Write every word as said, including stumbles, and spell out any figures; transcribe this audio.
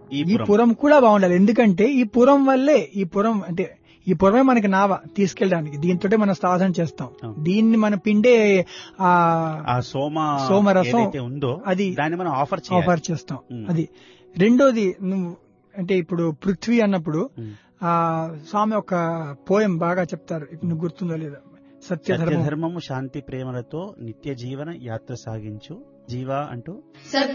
ఈ ఈ పురం. పురం కూడా బాగుండాలి. ఎందుకంటే ఈ పురం వల్లే ఈ పురం అంటే ఈ పురమే మనకి నావ తీసుకెళ్ళడానికి, దీంతో మనం సాధన చేస్తాం. అవును. దీన్ని మనం పిండే ఆ ఆ సోమ సోమరసం ఏదైతే ఉందో అది దాన్ని మనం ఆఫర్ చేయాలి. ఆఫర్ చేస్తాం. ఉమ్. అది రెండోది, నువ్వు అంటే ఇప్పుడు పృథ్వీ అన్నప్పుడు ఉమ్. ఆ స్వామి ఒక పోయం బాగా చెప్తారు, ఇప్పుడు నువ్వు గుర్తుందో లేదో, సత్యధర్మం సత్యధర్మము శాంతి ప్రేమలతో నిత్య జీవన యాత్ర సాగించు జీవా అంటూ సత్య